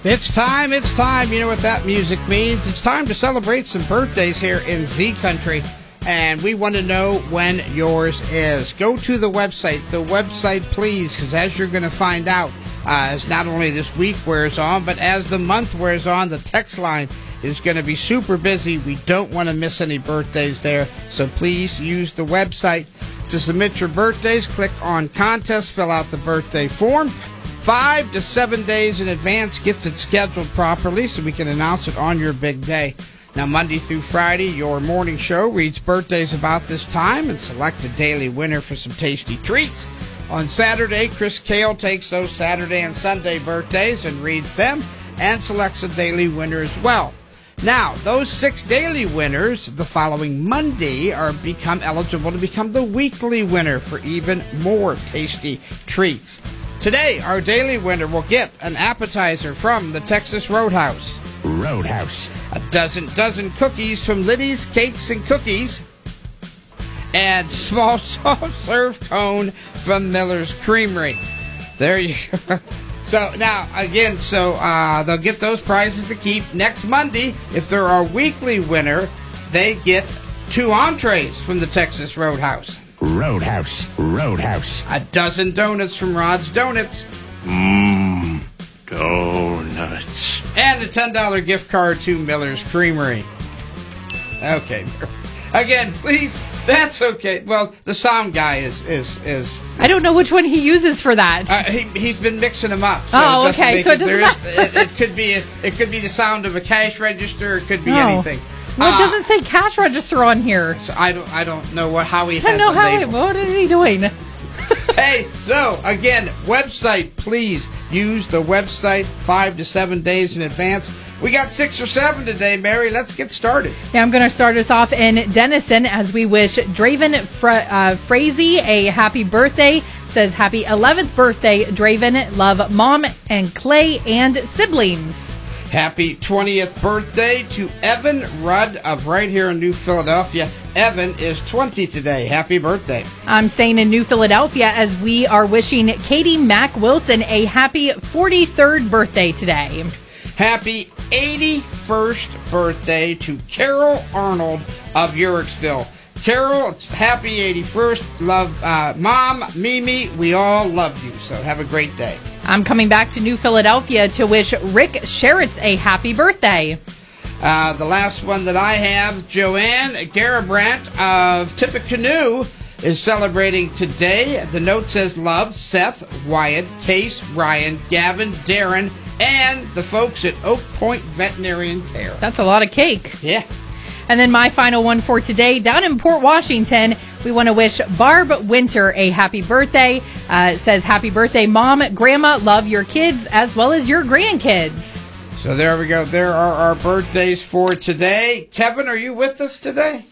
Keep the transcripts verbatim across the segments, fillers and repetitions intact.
It's time, it's time. You know what that music means. It's time to celebrate some birthdays here in Z Country. And we want to know when yours is. Go to the website, the website please, because as you're going to find out, uh, as not only this week wears on, but as the month wears on, the text line is going to be super busy. We don't want to miss any birthdays there. So please use the website to submit your birthdays. Click on contest, fill out the birthday form. Five to seven days in advance gets it scheduled properly so we can announce it on your big day. Now, Monday through Friday, your morning show reads birthdays about this time and select a daily winner for some tasty treats. On Saturday, Chris Kale takes those Saturday and Sunday birthdays and reads them and selects a daily winner as well. Now, those six daily winners the following Monday are become eligible to become the weekly winner for even more tasty treats. Today, our daily winner will get an appetizer from the Texas Roadhouse. Roadhouse. A dozen dozen cookies from Liddy's Cakes and Cookies. And small soft serve cone from Miller's Creamery. There you go. So now, again, so uh, they'll get those prizes to keep. Next Monday, if they're our weekly winner, they get two entrees from the Texas Roadhouse. Roadhouse. Roadhouse. A dozen donuts from Rod's Donuts. Mmm. Donuts. And a ten dollars gift card to Miller's Creamery. Okay. Again, please, that's okay. Well, the sound guy is... is, is I don't know which one he uses for that. Uh, he, he's been mixing them up. So oh, it okay. So it, it, doesn't there matter. is, it, it could be a, it could be the sound of a cash register. It could be oh. anything. Well, it uh, doesn't say cash register on here. So I don't. I don't know what how he. I don't know how. He, what is he doing? Hey, so again, website, please use the website five to seven days in advance. We got six or seven today, Mary. Let's get started. Yeah, I'm going to start us off in Denison as we wish Draven Fra- uh, Frazee a happy birthday. Says happy eleventh birthday, Draven. Love mom and Clay and siblings. Happy twentieth birthday to Evan Rudd of right here in New Philadelphia. Evan is twenty today. Happy birthday. I'm staying in New Philadelphia as we are wishing Katie Mack Wilson a happy forty-third birthday today. Happy eighty-first birthday to Carol Arnold of Uricksville. Carol, it's happy eighty-first. Love, uh, Mom, Mimi, we all love you. So have a great day. I'm coming back to New Philadelphia to wish Rick Sheritz a happy birthday. Uh, the last one that I have, Joanne Garabrandt of Tippecanoe is celebrating today. The note says love, Seth, Wyatt, Case, Ryan, Gavin, Darren, and the folks at Oak Point Veterinarian Care. That's a lot of cake. Yeah. And then my final one for today, down in Port Washington, we want to wish Barb Winter a happy birthday. Uh, it says, happy birthday, Mom, Grandma, love your kids as well as your grandkids. So there we go. There are our birthdays for today. Kevin, are you with us today?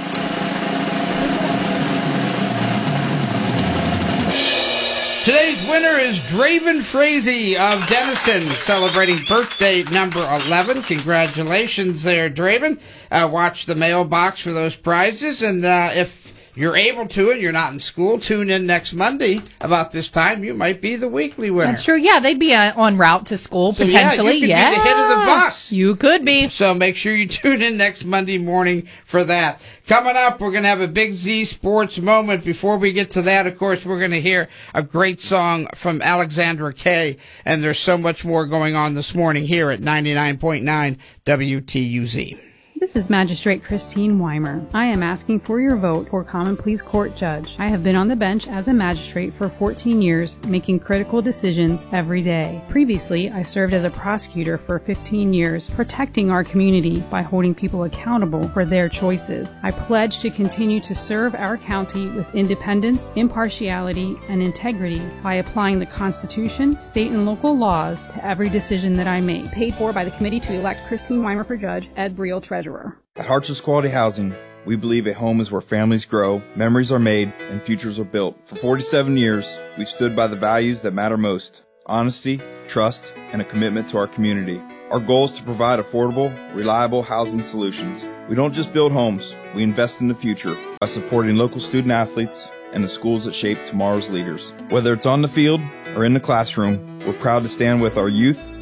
Today's winner is Draven Frazee of Denison, celebrating birthday number eleven. Congratulations there, Draven. Uh, watch the mailbox for those prizes, and uh, if you're able to and you're not in school, tune in next Monday about this time. You might be the weekly winner. That's true. Yeah, they'd be uh, en route to school, so potentially. Yeah, you could yeah. be the hit of the bus. You could be. So make sure you tune in next Monday morning for that. Coming up, we're going to have a big Z Sports moment. Before we get to that, of course, we're going to hear a great song from Alexandra Kay. And there's so much more going on this morning here at ninety-nine point nine W T U Z. This is Magistrate Christine Weimer. I am asking for your vote for Common Pleas Court Judge. I have been on the bench as a magistrate for fourteen years, making critical decisions every day. Previously, I served as a prosecutor for fifteen years, protecting our community by holding people accountable for their choices. I pledge to continue to serve our county with independence, impartiality, and integrity by applying the Constitution, state and local laws to every decision that I make. Paid for by the Committee to elect Christine Weimer for Judge, Ed Briel, Treasurer. At Harts's Quality Housing, we believe a home is where families grow, memories are made, and futures are built. For forty-seven years, we've stood by the values that matter most: honesty, trust, and a commitment to our community. Our goal is to provide affordable, reliable housing solutions. We don't just build homes, we invest in the future by supporting local student athletes and the schools that shape tomorrow's leaders. Whether it's on the field or in the classroom, we're proud to stand with our youth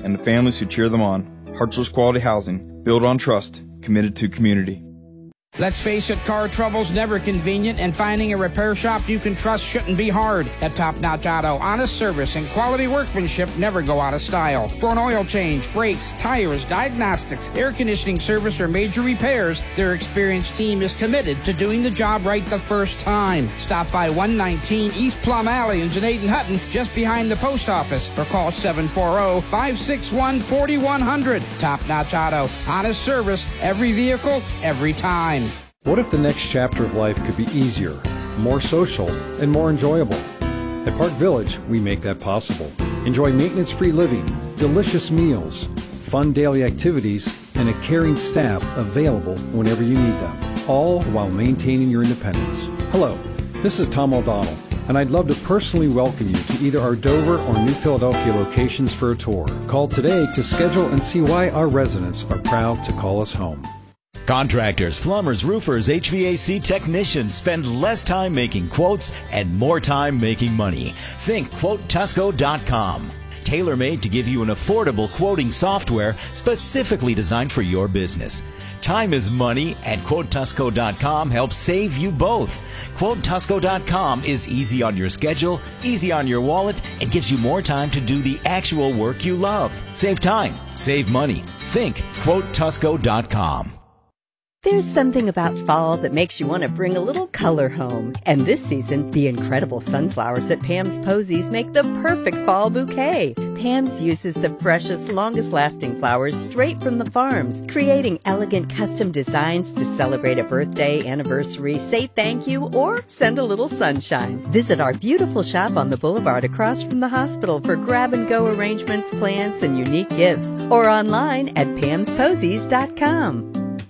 and the families who cheer them on. Hartzler's Quality Housing, built on trust, committed to community. Let's face it, car trouble's never convenient, and finding a repair shop you can trust shouldn't be hard. At Top Notch Auto, honest service and quality workmanship never go out of style. For an oil change, brakes, tires, diagnostics, air conditioning service, or major repairs, their experienced team is committed to doing the job right the first time. Stop by one nineteen East Plum Alley in Janaden-Hutton, just behind the post office, or call seven four zero, five six one, four one zero zero. Top Notch Auto, honest service, every vehicle, every time. What if the next chapter of life could be easier, more social, and more enjoyable? At Park Village, we make that possible. Enjoy maintenance-free living, delicious meals, fun daily activities, and a caring staff available whenever you need them, all while maintaining your independence. Hello, this is Tom O'Donnell, and I'd love to personally welcome you to either our Dover or New Philadelphia locations for a tour. Call today to schedule and see why our residents are proud to call us home. Contractors, plumbers, roofers, H V A C technicians spend less time making quotes and more time making money. Think Quote Tusco dot com. Tailor-made to give you an affordable quoting software specifically designed for your business. Time is money, and Quote Tusco dot com helps save you both. Quote Tusco dot com is easy on your schedule, easy on your wallet, and gives you more time to do the actual work you love. Save time, save money. Think Quote Tusco dot com. There's something about fall that makes you want to bring a little color home. And this season, the incredible sunflowers at Pam's Posies make the perfect fall bouquet. Pam's uses the freshest, longest-lasting flowers straight from the farms, creating elegant custom designs to celebrate a birthday, anniversary, say thank you, or send a little sunshine. Visit our beautiful shop on the boulevard across from the hospital for grab-and-go arrangements, plants, and unique gifts, or online at pams posies dot com.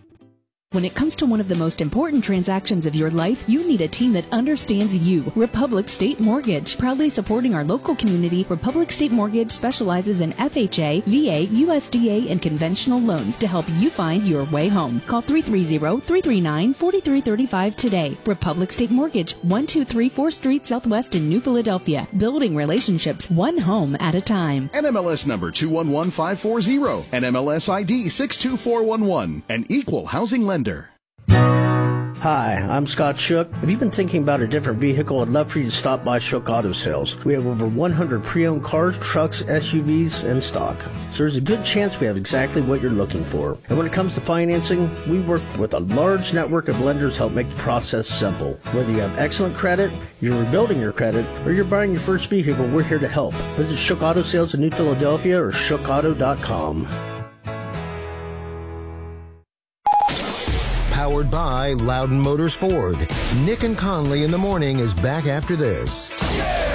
When it comes to one of the most important transactions of your life, you need a team that understands you. Republic State Mortgage. Proudly supporting our local community, Republic State Mortgage specializes in F H A, V A, U S D A, and conventional loans to help you find your way home. Call three three zero, three three nine, four three three five today. Republic State Mortgage, one two three fourth Street Southwest in New Philadelphia. Building relationships one home at a time. N M L S number two one one five four zero. N M L S I D six two four one one. An equal housing lender. Hi, I'm Scott Shook. If you've been thinking about a different vehicle, I'd love for you to stop by Shook Auto Sales. We have over one hundred pre-owned cars, trucks, S U Vs in stock. So there's a good chance we have exactly what you're looking for. And when it comes to financing, we work with a large network of lenders to help make the process simple. Whether you have excellent credit, you're rebuilding your credit, or you're buying your first vehicle, we're here to help. Visit Shook Auto Sales in New Philadelphia or shook auto dot com. Powered by Loudon Motors Ford. Nick and Conley in the morning is back after this.